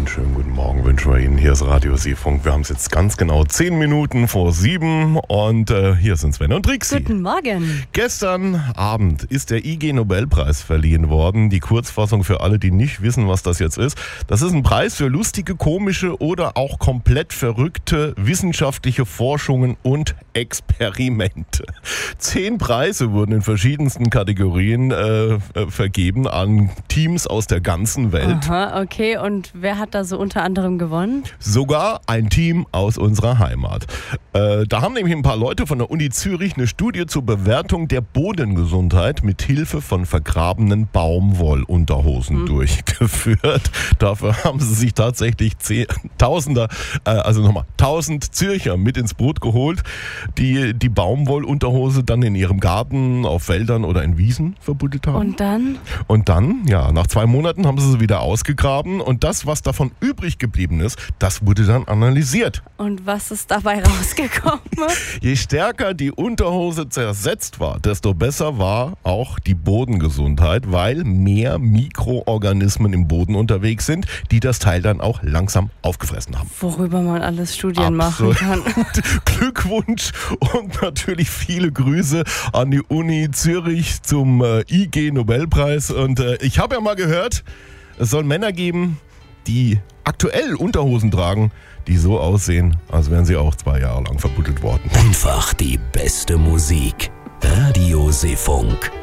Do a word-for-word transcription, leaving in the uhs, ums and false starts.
schönen guten Morgen wünschen wir Ihnen. Hier ist Radio Seefunk. Wir haben es jetzt ganz genau zehn Minuten vor sieben und äh, hier sind Sven und Trixi. Guten Morgen. Gestern Abend ist der I G-Nobelpreis verliehen worden. Die Kurzfassung für alle, die nicht wissen, was das jetzt ist. Das ist ein Preis für lustige, komische oder auch komplett verrückte wissenschaftliche Forschungen und Experimente. Zehn Preise wurden in verschiedensten Kategorien äh, vergeben an Teams aus der ganzen Welt. Aha, okay. Und wer hat da so unter anderem gewonnen? Sogar ein Team aus unserer Heimat. Äh, da haben nämlich ein paar Leute von der Uni Zürich eine Studie zur Bewertung der Bodengesundheit mit Hilfe von vergrabenen Baumwollunterhosen hm. durchgeführt. Dafür haben sie sich tatsächlich zehn, Tausender, äh, also nochmal tausend Zürcher mit ins Boot geholt, die die Baumwollunterhose dann in ihrem Garten, auf Wäldern oder in Wiesen verbuddelt haben. Und dann? Und dann, ja, nach zwei Monaten haben sie sie wieder ausgegraben und das, was davon übrig geblieben ist, das wurde dann analysiert. Und was ist dabei rausgekommen? Je stärker die Unterhose zersetzt war, desto besser war auch die Bodengesundheit, weil mehr Mikroorganismen im Boden unterwegs sind, die das Teil dann auch langsam aufgefressen haben. Worüber man alles Studien Absolut. machen kann. Glückwunsch und natürlich viele Grüße an die Uni Zürich zum äh, I G-Nobelpreis. Und äh, ich habe ja mal gehört, es soll Männer geben, die aktuell Unterhosen tragen, die so aussehen, als wären sie auch zwei Jahre lang verbuddelt worden. Einfach die beste Musik. Radio Seefunk.